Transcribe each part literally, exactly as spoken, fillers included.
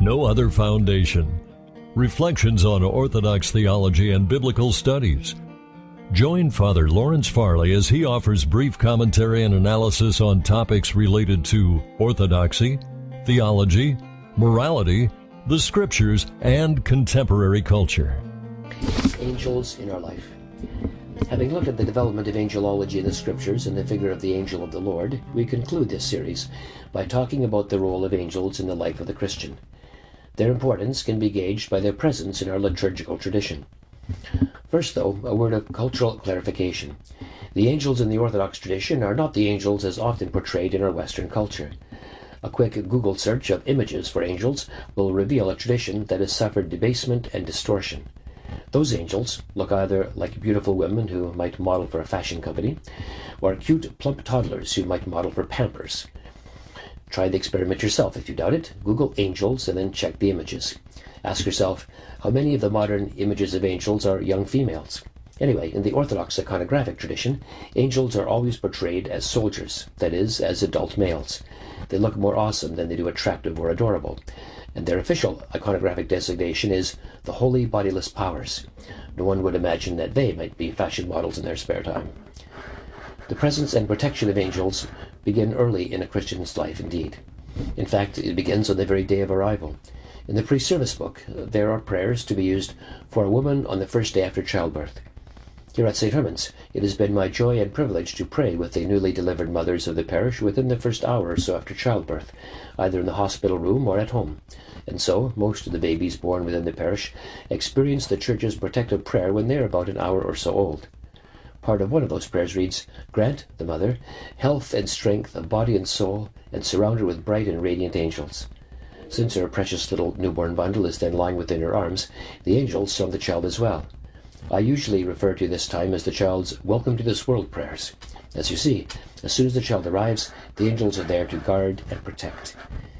no other foundation. Reflections on Orthodox theology and biblical studies. Join Father Lawrence Farley as he offers brief commentary and analysis on topics related to orthodoxy, theology, morality, the scriptures, and contemporary culture. Angels in our life. Having looked at the development of angelology in the scriptures and the figure of the angel of the Lord, we conclude this series by talking about the role of angels in the life of the Christian. Their importance can be gauged by their presence in our liturgical tradition. First, though, a word of cultural clarification. The angels in the Orthodox tradition are not the angels as often portrayed in our Western culture. A quick Google search of images for angels will reveal a tradition that has suffered debasement and distortion. Those angels look either like beautiful women who might model for a fashion company, or cute, plump toddlers who might model for Pampers. Try the experiment yourself if you doubt it. Google angels and then check the images. Ask yourself, how many of the modern images of angels are young females? Anyway, in the Orthodox iconographic tradition, angels are always portrayed as soldiers, that is, as adult males. They look more awesome than they do attractive or adorable, and their official iconographic designation is the Holy Bodiless Powers. No one would imagine that they might be fashion models in their spare time. The presence and protection of angels begin early in a Christian's life indeed. In fact, it begins on the very day of arrival. In the pre-service book, there are prayers to be used for a woman on the first day after childbirth. Here at Saint Herman's, it has been my joy and privilege to pray with the newly delivered mothers of the parish within the first hour or so after childbirth, either in the hospital room or at home. And so, most of the babies born within the parish experience the Church's protective prayer when they are about an hour or so old. Part of one of those prayers reads, "Grant, the mother, health and strength of body and soul, and surround her with bright and radiant angels." Since her precious little newborn bundle is then lying within her arms, the angels surround the child as well. I usually refer to this time as the child's welcome to this world prayers. As you see, as soon as the child arrives, the angels are there to guard and protect.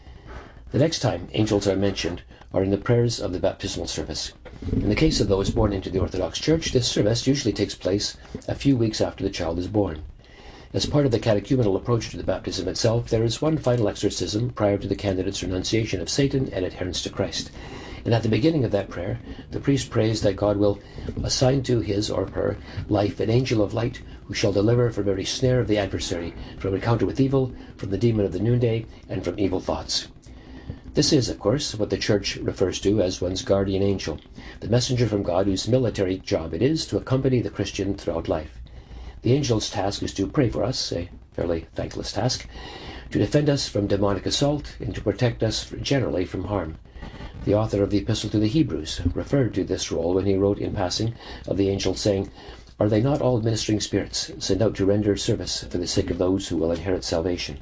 The next time angels are mentioned are in the prayers of the baptismal service. In the case of those born into the Orthodox Church, this service usually takes place a few weeks after the child is born. As part of the catechumenal approach to the baptism itself, there is one final exorcism prior to the candidate's renunciation of Satan and adherence to Christ. And at the beginning of that prayer, the priest prays that God will assign to his or her life an angel of light who shall deliver from every snare of the adversary, from encounter with evil, from the demon of the noonday, and from evil thoughts. This is, of course, what the Church refers to as one's guardian angel, the messenger from God whose military job it is to accompany the Christian throughout life. The angel's task is to pray for us, a fairly thankless task, to defend us from demonic assault, and to protect us generally from harm. The author of the Epistle to the Hebrews referred to this role when he wrote in passing of the angel, saying, "Are they not all ministering spirits, sent out to render service for the sake of those who will inherit salvation?"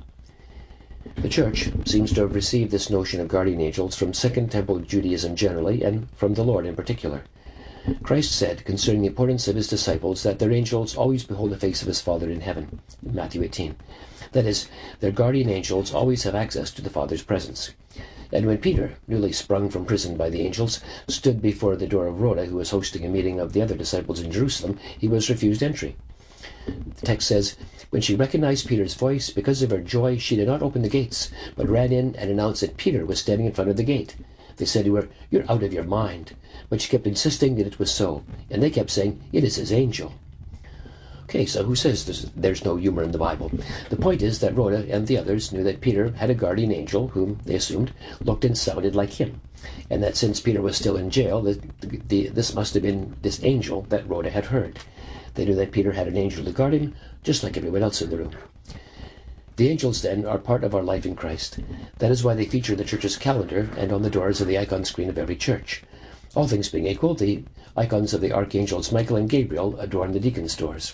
The Church seems to have received this notion of guardian angels from Second Temple Judaism generally, and from the Lord in particular. Christ said concerning the importance of his disciples that their angels always behold the face of his Father in heaven, in Matthew eighteen. That is, their guardian angels always have access to the Father's presence. And when Peter, newly sprung from prison by the angels, stood before the door of Rhoda, who was hosting a meeting of the other disciples in Jerusalem, he was refused entry. The text says, "When she recognized Peter's voice, because of her joy, she did not open the gates, but ran in and announced that Peter was standing in front of the gate. They said to her, 'You're out of your mind.' But she kept insisting that it was so, and they kept saying, 'It is his angel.'" Okay, so who says there's, there's no humor in the Bible? The point is that Rhoda and the others knew that Peter had a guardian angel, whom they assumed looked and sounded like him, and that since Peter was still in jail, the, the, the, this must have been this angel that Rhoda had heard. They knew that Peter had an angel to guard him, just like everyone else in the room. The angels, then, are part of our life in Christ. That is why they feature in the Church's calendar and on the doors of the icon screen of every church. All things being equal, the icons of the archangels Michael and Gabriel adorn the deacons' doors.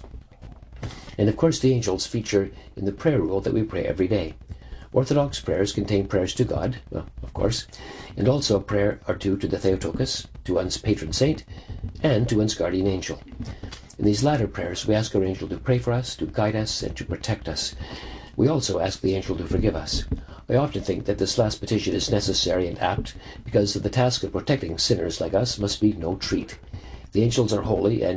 And of course the angels feature in the prayer rule that we pray every day. Orthodox prayers contain prayers to God, well, of course, and also a prayer or two to the Theotokos, to one's patron saint, and to one's guardian angel. In these latter prayers, we ask our angel to pray for us, to guide us, and to protect us. We also ask the angel to forgive us. I often think that this last petition is necessary and apt, because the task of protecting sinners like us must be no treat. The angels are holy, and